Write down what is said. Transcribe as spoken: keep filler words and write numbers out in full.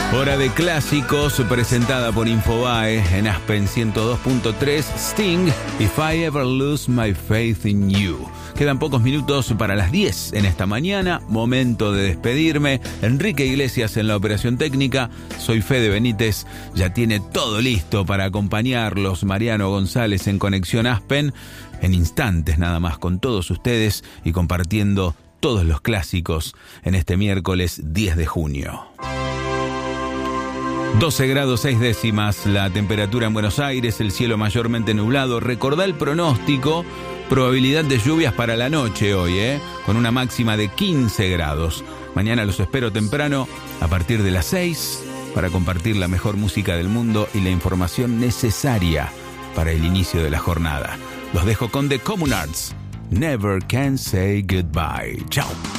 Hora de clásicos, presentada por Infobae en Aspen ciento dos punto tres, Sting, If I Ever Lose My Faith in You. Quedan pocos minutos para las diez en esta mañana, momento de despedirme. Enrique Iglesias en la operación técnica, soy Fede Benítez, ya tiene todo listo para acompañarlos. Mariano González en Conexión Aspen, en instantes nada más con todos ustedes y compartiendo todos los clásicos en este miércoles diez de junio. doce grados seis décimas la temperatura en Buenos Aires, el cielo mayormente nublado. Recordá el pronóstico, probabilidad de lluvias para la noche hoy, ¿eh? Con una máxima de quince grados. Mañana los espero temprano a partir de las seis para compartir la mejor música del mundo y la información necesaria para el inicio de la jornada. Los dejo con The Communards. Never Can Say Goodbye. Chao.